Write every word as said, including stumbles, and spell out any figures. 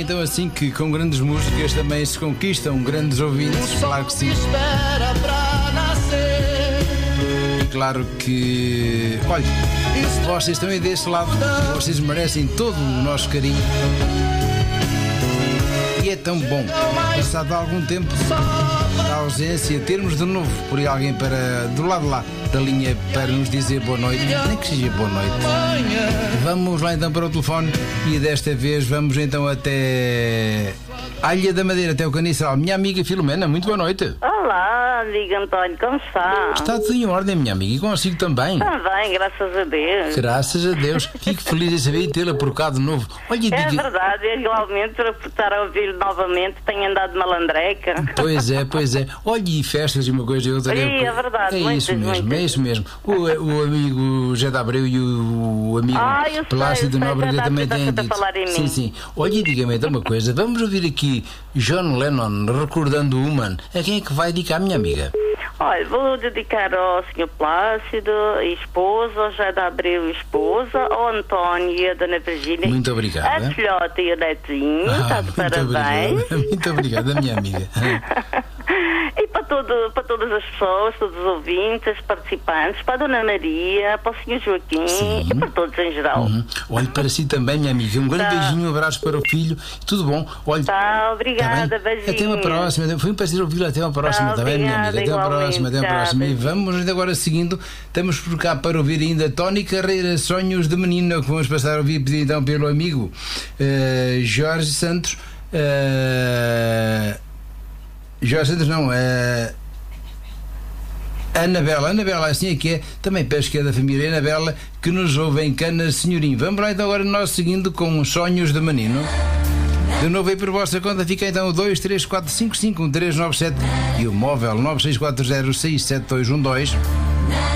então assim que com grandes músicas também se conquistam grandes ouvintes, claro que sim. E claro que, olha, vocês também desse lado, vocês merecem todo o nosso carinho. E é tão bom, passado algum tempo da ausência, termos de novo por aí alguém para, do lado lá da linha, para nos dizer boa noite, nem que seja boa noite. Vamos lá então para o telefone e desta vez vamos então até a Ilha da Madeira, até o Caniçal. Minha amiga Filomena, muito boa noite. Olá, amigo António, como está? Está tudo em ordem, minha amiga, e consigo também. Também, graças a Deus. Graças a Deus. Fico feliz em saber tê-la por cá de novo. Olha, diga... É verdade, eu igualmente, por estar a ouvir novamente, tenho andado malandreca. Pois é, pois é. Olha, e festas e uma coisa e outra. Sim, é verdade. É muitas, isso mesmo, muitas. é isso mesmo. O, o amigo José de Abreu e o amigo Ah, eu sei, Plácido eu sei, Nóbrega já está também tudo a têm fazer dito. falar em mim. Sim, sim. Olha, diga-me então uma coisa. Vamos ouvir aqui John Lennon recordando o Human. A quem é que vai dedicar, minha amiga? Olha, vou dedicar ao senhor Plácido, esposa, ao José de Abreu, esposa, ao António e a Dona Virgínia. Muito obrigada. A filhota e o netinho, Ah, está de muito parabéns. obrigado. Muito obrigada, minha amiga. E para, todo, para todas as pessoas, todos os ouvintes, participantes, para a Dona Maria, para o senhor Joaquim. Sim. E para todos em geral. Uhum. Olhe para si também, minha amiga. Um grande Tá. beijinho, um abraço para o filho. Tudo bom? Olhe, Tá, tá obrigada, bem? beijinho. Até uma próxima. Foi um prazer ouvi-lo. Até uma próxima, Tá, tá bem, minha obrigada, amiga? Até uma igualmente. próxima, até uma Tá, próxima. E beijinho. vamos ainda agora seguindo. Estamos por cá para ouvir ainda Tony Carreira, Sonhos de Menino, que vamos passar a ouvir pedido então pelo amigo eh, Jorge Santos. eh, Jorge Santos não, é. Anabela, Anabela, assim é que é, também peço que é da família Anabela, que nos ouve em Canas Senhorim. Vamos lá então agora nós seguindo com os Sonhos de Menino. De novo aí por vossa conta fica então o dois três quatro cinco cinco um três nove sete e o móvel nove seis quatro zero seis sete dois um dois.